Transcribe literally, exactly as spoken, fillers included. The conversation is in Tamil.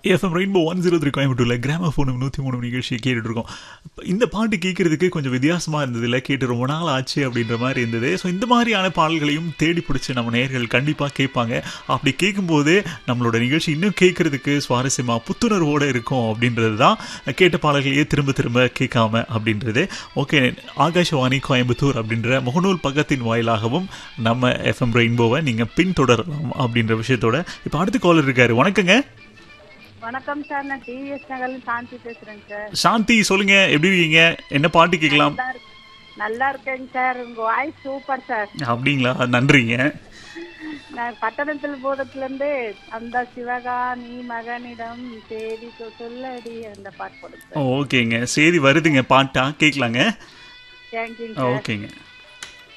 FM rainbow one zero three கோயம்புத்தூர்ல கிராமபோன் நூற்றி மூணு நிகழ்ச்சியை கேட்டுட்டு இருக்கோம். இந்த பாட்டு கேட்கறதுக்கு கொஞ்சம் வித்தியாசமா இருந்தது இல்லை, கேட்டு ரொம்ப நாள் ஆச்சு அப்படின்ற மாதிரி இருந்தது. ஸோ இந்த மாதிரியான பாடல்களையும் தேடி பிடிச்சி நம்ம நேயர்கள் கண்டிப்பாக கேட்பாங்க. அப்படி கேட்கும்போது நம்மளோட நிகழ்ச்சி இன்னும் கேட்கறதுக்கு சுவாரஸ்யமா புத்துணர்வோடு இருக்கும் அப்படின்றது தான் கேட்ட பாடல்களையே திரும்ப திரும்ப கேட்காம அப்படின்றது. ஓகே, ஆகாஷவாணி கோயம்புத்தூர் அப்படின்ற முகநூல் பக்கத்தின் வாயிலாகவும் நம்ம எஃப்எம் ரெயின்போவை நீங்கள் பின்தொடரலாம் அப்படின்ற விஷயத்தோட இப்போ அடுத்த காலர் இருக்காரு. வணக்கங்க. வணக்கம் சார், நான் டிவிஎஸ் நகர்ல சாந்தி பேசுறேன் சார். சாந்தி சொல்லுங்க, எப்படி இருக்கீங்க? என்ன பாட்டு கேட்கலாம்? நல்லா இருக்கேங்க சார், உங்க வாய்ஸ் சூப்பர் சார். அப்படிங்களா, நன்றிங்க. நான் பட்டணத்தில் போதத்துல இருந்து அந்த சிவகாமி மகனிடம் சேதி சொல்லடி அந்த பாட்டு போடுங்க. ஓகேங்க, சரி வருதுங்க, பாட்டா கேட்கலாங்க. தேங்க்யூ. ஓகேங்க.